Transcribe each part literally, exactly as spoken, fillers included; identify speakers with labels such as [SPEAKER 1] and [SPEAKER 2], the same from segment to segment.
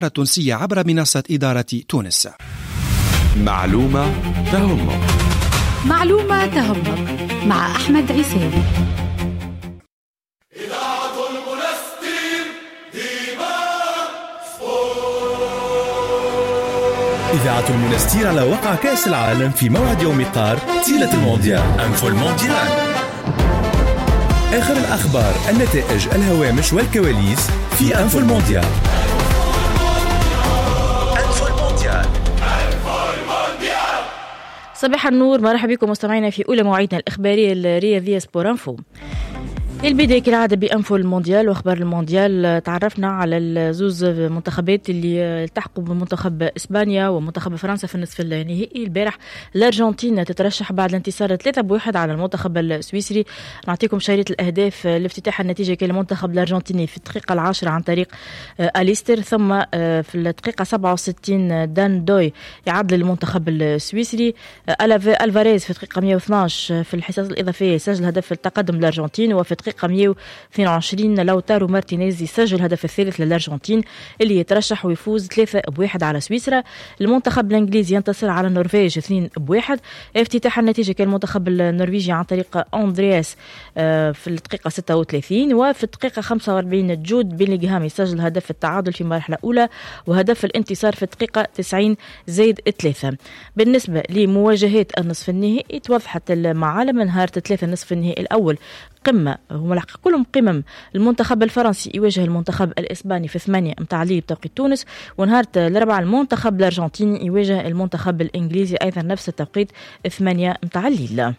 [SPEAKER 1] التونسية عبر منصة إدارة تونس.
[SPEAKER 2] معلومة تهمك.
[SPEAKER 3] معلومة تهمك مع أحمد عيساوي.
[SPEAKER 4] إذاعة المنستير ديما
[SPEAKER 5] إذاعة المنستير على وقع كأس العالم في موعد يوم قار تيلة المونديال أنفو المونديال. آخر الأخبار، النتائج، الهوامش والكواليس في أنفو المونديال. أنفو المونديال.
[SPEAKER 6] صباح النور، مرحبا بكم مستمعينا في أولى مواعيدنا الإخبارية الرياضية سبور انفو. البداية كالعادة بأنفو المونديال وأخبار المونديال. تعرفنا على الزوز منتخبات اللي التحقوا بمنتخب إسبانيا ومنتخب فرنسا في النصف النهائي. البارح الأرجنتين تترشح بعد الانتصار ثلاثة بواحد على المنتخب السويسري. نعطيكم شريط الأهداف لافتتاح النتيجة كان المنتخب الأرجنتيني في الدقيقة العاشرة عن طريق أليستر، ثم في الدقيقة سبعة وستين دان دوي يعادل المنتخب السويسري. ألفاريز في الدقيقة مئة واثناش في الحصص الإضافية سجل هدف التقدم الأرجنتين، وفي الدقيقة مئة واثنين وعشرين لوتارو مارتينيز يسجل الهدف الثالث للأرجنتين اللي يترشح ويفوز ثلاثة بواحد على سويسرا. المنتخب الإنجليزي ينتصر على النرويج اثنين بواحد. افتتاح النتيجة كان المنتخب النرويجي عن طريق أندرياس في الدقيقة ستة وثلاثين، وفي الدقيقة خمسة وأربعين جود بيلينغهام يسجل هدف التعادل في مرحلة أولى وهدف الانتصار في الدقيقة تسعين زائد ثلاثة. بالنسبة لمواجهات النصف النهائي توضحت المعالم. نهار ثلاثة النصف النهائي الأول قمة هم الحق كلهم قمم. المنتخب الفرنسي يواجه المنتخب الإسباني في ثمانية متاع الليل بتوقيت تونس، ونهار الأربعاء المنتخب الأرجنتيني يواجه المنتخب الإنجليزي أيضا نفس التوقيت ثمانية متاع الليل.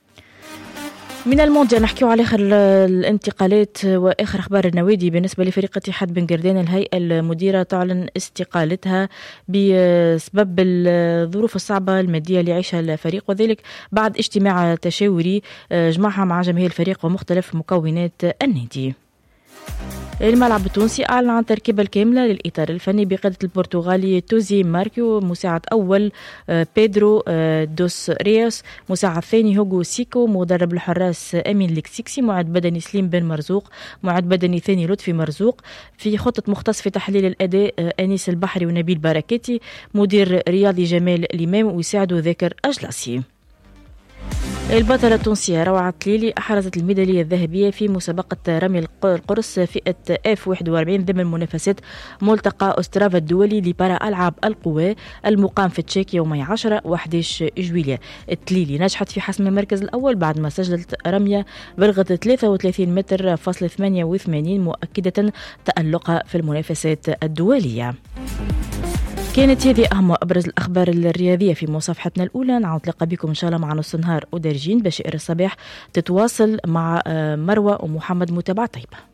[SPEAKER 6] من المونديال نحكيو على آخر الانتقالات وآخر أخبار النوادي. بالنسبة لفريق اتحاد بن قردان، الهيئة المديرة تعلن استقالتها بسبب الظروف الصعبة المادية اللي يعيشها الفريق، وذلك بعد اجتماع تشاوري جمعها مع جماهير الفريق ومختلف مكونات النادي. الملعب التونسي أعلن عن تركيبة الكاملة للإطار الفني بقيادة البرتغالي توزي ماركيو، مساعد أول بيدرو دوس ريوس، مساعد ثاني هوغو سيكو، مدرب الحراس أمين لكسيكسي، معد بدني سليم بن مرزوق، معد بدني ثاني لطفي مرزوق، في خطة مختص في تحليل الأداء أنيس البحري ونبيل باراكيتي، مدير رياضي جمال الإمام ويساعده ذاكر أجلاسي. البطلة التونسية روعة تليلي أحرزت الميدالية الذهبية في مسابقة رمي القرص فئة إف واحد وأربعين ضمن منافسات ملتقى أسترافا الدولي لبارا ألعاب القوى المقام في تشيك يومي عشرة وأحد عشر جويلية. التليلي نجحت في حسم المركز الأول بعد ما سجلت رمية بلغت ثلاثة وثلاثين متر فاصلة ثمانية وثمانين، مؤكدة تألقها في المنافسات الدولية. كانت هذه أهم وأبرز الأخبار الرياضية في مصافحتنا الأولى. نعود نلقى بكم إن شاء الله مع نص النهار ودرجين بشائر الصباح. تتواصل مع مروة ومحمد. متابعة طيبة.